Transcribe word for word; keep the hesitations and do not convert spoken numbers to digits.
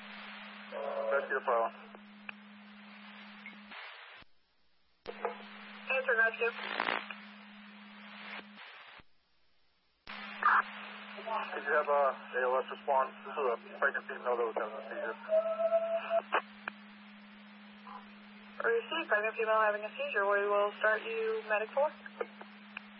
Rescue the problem. Answer rescue. Did you have a A L S response? This is a pregnant female that was having a seizure. Receive pregnant female having a seizure. We will start you medic four.